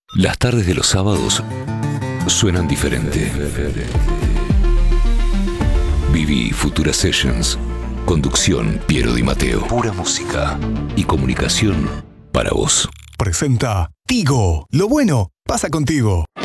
Las tardes de los sábados suenan diferente. Viví Futura Sessions. Conducción Piero Di Matteo. Pura música y comunicación para vos. Presenta Tigo. Lo bueno pasa contigo.